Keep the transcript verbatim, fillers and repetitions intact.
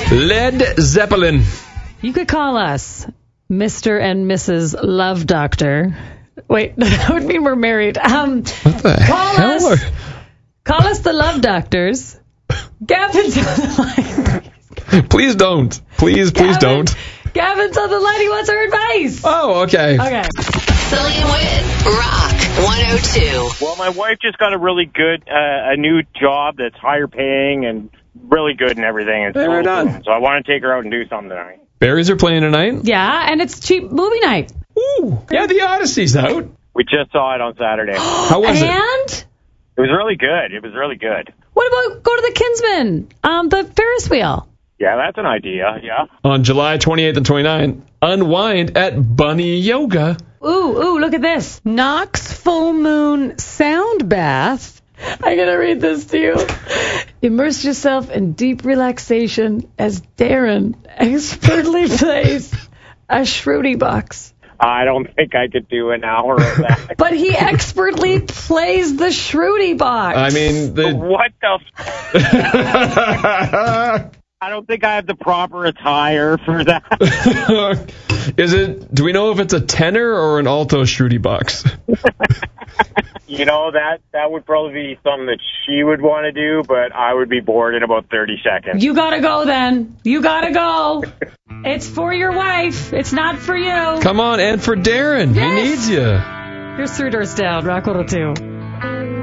Led Zeppelin. You could call us Mister and Missus Love Doctor. Wait, that would mean we're married. Um, What the call hell? us, are- call us the Love Doctors. Gavin's on the line. Please don't. Please, please Gavin, don't. Gavin's on the line. He wants our advice. Oh, okay. Okay. Sully and Wit, Rock one oh two. Well, my wife just got a really good, uh, a new job that's higher paying and really good and everything. It's Hey, right so on. cool. So I want to take her out and do something tonight. Berries are playing tonight. Yeah, and it's cheap movie night. Ooh, yeah, the Odyssey's out. We just saw it on Saturday. it How was it? And was really good. It was really good. what about go to the Kinsman, um, the Ferris wheel? Yeah, that's an idea. Yeah. On July twenty-eighth and twenty-ninth, unwind at Bunny Yoga. Ooh, ooh, look at this. Knox Full Moon Sound Bath. I gotta read this to you. Immerse yourself in deep relaxation as Darren expertly plays a Shruti box. I don't think I could do an hour of that. But he expertly plays the Shruti box. I mean, the. What the? F- I don't think I have the proper attire for that. Is it? Do we know if it's a tenor or an alto Shruti box? You know, that that would probably be something that she would want to do, but I would be bored in about thirty seconds. You gotta go then. You gotta go. It's for your wife. It's not for you. Come on, and for Darren, Yes. he needs you. Here's Three Doors Down, Rock one oh two.